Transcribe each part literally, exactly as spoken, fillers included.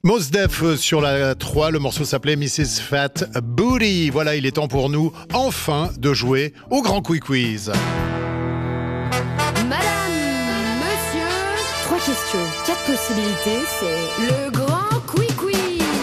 Mos Def sur la trois, le morceau s'appelait missus Fat Booty. Voilà, il est temps pour nous, enfin, de jouer au Grand Quick Quiz. Madame, monsieur, trois questions, quatre possibilités, c'est le Grand Quick Quiz.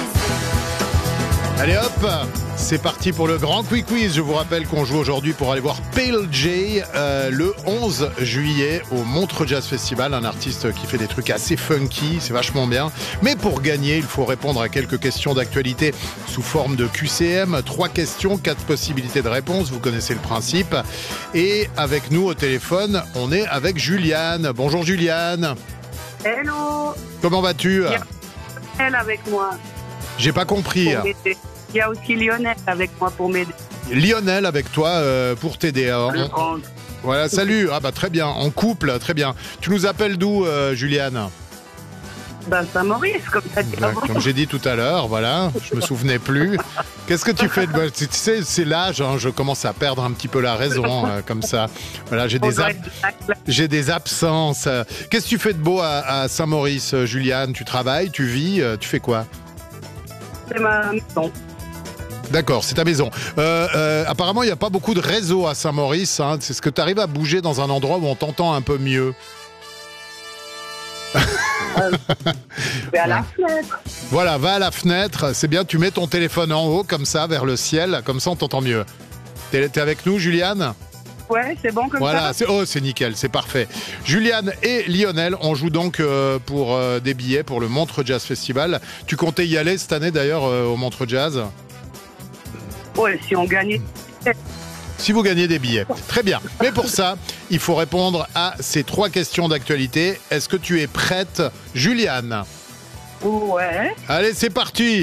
Allez hop, c'est parti pour le Grand Quick Quiz. Je vous rappelle qu'on joue aujourd'hui pour aller voir Pale J euh, le onze juillet au Montreux Jazz Festival, un artiste qui fait des trucs assez funky, c'est vachement bien. Mais pour gagner, il faut répondre à quelques questions d'actualité sous forme de Q C M. Trois questions, quatre possibilités de réponse, vous connaissez le principe. Et avec nous au téléphone, on est avec Juliane. Bonjour Juliane. Hello. Comment vas-tu ? Il y a Lionel avec moi. J'ai pas compris. Pour m'aider. Il y a aussi Lionel avec moi pour m'aider. Lionel avec toi euh, pour t'aider. Alors, Le on- grand. Voilà, salut. Ah bah très bien, en couple, très bien. Tu nous appelles d'où, euh, Juliane ? Ben, Saint-Maurice, comme ça dit Bah, avant. Comme j'ai dit tout à l'heure, voilà, je me souvenais plus. Qu'est-ce que tu fais de... Tu sais, c'est l'âge, hein, je commence à perdre un petit peu la raison, euh, comme ça. Voilà, j'ai On des, doit ab- être de la- j'ai des absences. Qu'est-ce que tu fais de beau à, à Saint-Maurice, euh, Juliane ? Tu travailles, tu vis, euh, tu fais quoi ? C'est ma maison. D'accord, c'est ta maison. Euh, euh, apparemment, il n'y a pas beaucoup de réseau à Saint-Maurice. Hein. C'est ce que tu arrives à bouger dans un endroit où on t'entend un peu mieux. Je vais à la fenêtre. Voilà, va à la fenêtre, c'est bien, tu mets ton téléphone en haut, comme ça, vers le ciel, comme ça on t'entend mieux. T'es, t'es avec nous, Juliane ? Ouais, c'est bon comme Voilà, ça. c'est, oh, c'est nickel, c'est parfait. Juliane et Lionel, on joue donc euh, pour euh, des billets pour le Montreux Jazz Festival. Tu comptais y aller cette année d'ailleurs euh, au Montreux Jazz ? Ouais, si on gagnait. Si vous gagnez des billets. Très bien. Mais pour ça, il faut répondre à ces trois questions d'actualité. Est-ce que tu es prête, Juliane ? Ouais. Allez, c'est parti.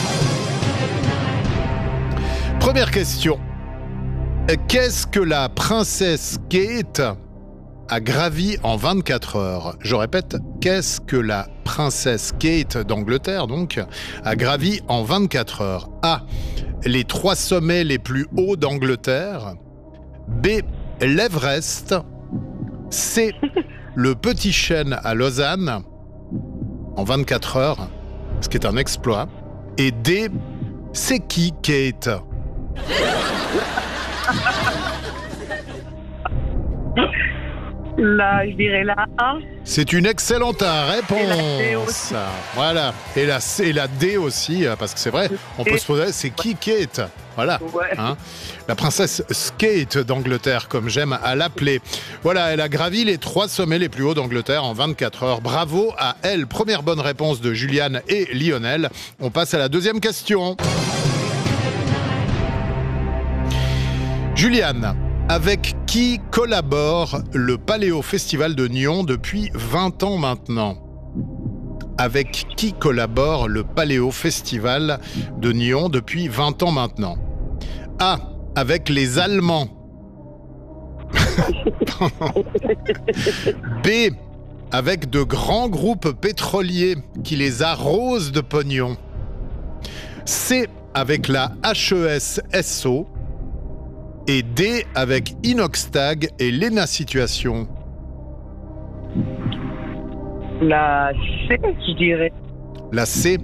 Première question. Qu'est-ce que la princesse Kate a gravi en vingt-quatre heures ? Je répète, qu'est-ce que la princesse Kate d'Angleterre, donc, a gravi en vingt-quatre heures ? A. Les trois sommets les plus hauts d'Angleterre. B. L'Everest. C. Le Petit Chêne à Lausanne en vingt-quatre heures, ce qui est un exploit. Et D. C'est qui Kate ? Là, je dirais là. C'est une excellente Et la D réponse. aussi. Voilà. Et la, C- et la D aussi, parce que c'est vrai, on peut Et- se poser, c'est qui Kate ? Voilà. Ouais. Hein, la princesse Skate d'Angleterre, comme j'aime à l'appeler. Voilà, elle a gravi les trois sommets les plus hauts d'Angleterre en vingt-quatre heures. Bravo à elle. Première bonne réponse de Juliane et Lionel. On passe à la deuxième question. Juliane, avec qui collabore le Paléo Festival de Nyon depuis vingt ans maintenant ? Avec qui collabore le Paléo Festival de Nyon depuis vingt ans maintenant ? A. Avec les Allemands. B. Avec de grands groupes pétroliers qui les arrosent de pognon. C. Avec la H E S S O. Et D. Avec Inoxtag et Lena Situation. La C, je dirais. La C.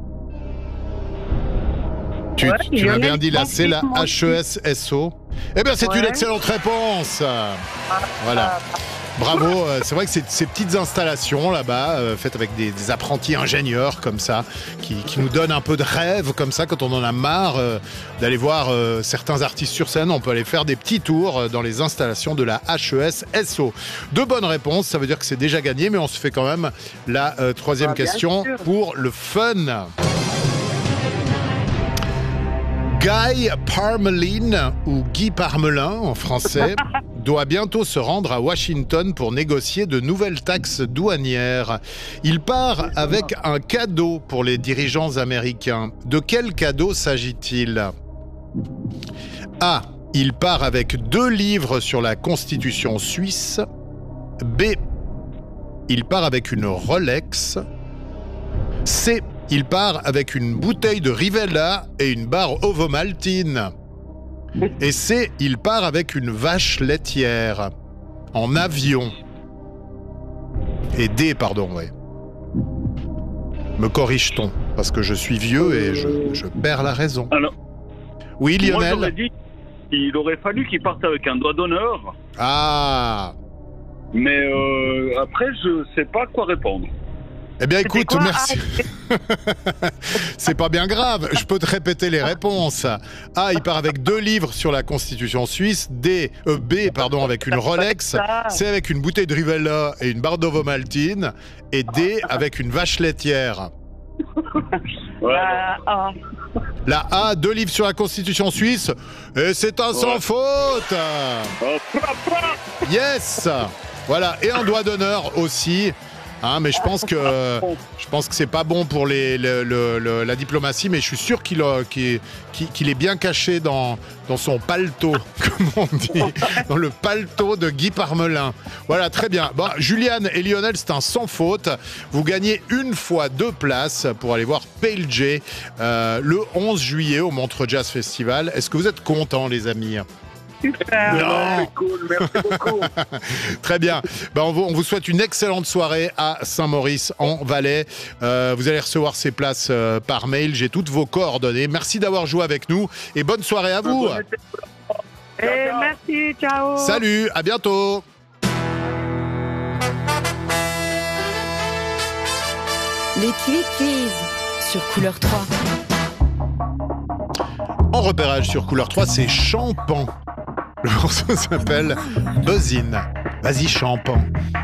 Tu, Ouais, tu m'as Lionel, bien dit la je C, la pense H E S S O. Eh bien, c'est une Ouais. excellente réponse. Voilà. Bravo. euh, C'est vrai que c'est ces petites installations là-bas, euh, faites avec des, des apprentis ingénieurs comme ça, qui, qui nous donnent un peu de rêve comme ça quand on en a marre euh, d'aller voir euh, certains artistes sur scène. On peut aller faire des petits tours euh, dans les installations de la H E S S O. Deux bonnes réponses, ça veut dire que c'est déjà gagné, mais on se fait quand même la euh, troisième Ah, bien question sûr. pour le fun. Guy Parmelin, ou Guy Parmelin en français, doit bientôt se rendre à Washington pour négocier de nouvelles taxes douanières. Il part avec un cadeau pour les dirigeants américains. De quel cadeau s'agit-il ? A. Il part avec deux livres sur la Constitution suisse. B. Il part avec une Rolex. C. Il part avec une bouteille de Rivella et une barre Ovomaltine. Et C. Il part avec une vache laitière. En avion. Et D, pardon, ouais. Me corrige-t-on? Parce que je suis vieux et je, je perds la raison. Alors, Oui, moi, j'aurais Lionel? dit qu'il aurait fallu qu'il parte avec un doigt d'honneur, Ah! mais euh, après, je sais pas quoi répondre. Eh bien, C'était écoute, quoi? merci. C'est pas bien grave, je peux te répéter les réponses. A, il part avec deux livres sur la Constitution suisse. D, euh, B, pardon, avec une Rolex. Ça. C, avec une bouteille de Rivella et une Bardovo-Maltine. Et D, avec une vache laitière. Ouais, La A. La A, deux livres sur la Constitution suisse. Et c'est un sans Ouais. faute. Oh, pra, pra. Yes. Voilà, et un doigt d'honneur aussi. Hein, mais je pense que je pense que c'est pas bon pour les, le- le- le- la diplomatie, mais je suis sûr qu'il a- qu'il qu'il- qu'il est bien caché dans, dans son paletot, comme on dit, dans le paletot de Guy Parmelin. Voilà, très bien. Bon, Juliane et Lionel, c'est un sans faute. Vous gagnez une fois deux places pour aller voir Pale J euh, le onze juillet au Montreux Jazz Festival. Est-ce que vous êtes contents, les amis? Super. Non, c'est cool, merci beaucoup. Très bien. Ben, on, vous, on vous souhaite une excellente soirée à Saint-Maurice en Valais. Euh, vous allez recevoir ces places euh, par mail. J'ai toutes vos coordonnées. Merci d'avoir joué avec nous et bonne soirée à vous. Et merci, ciao. Salut, à bientôt. Les Quick Quiz sur Couleur trois. En repérage sur Couleur trois, c'est Champan. Le morceau s'appelle Buzzin'. Vas-y, Champan.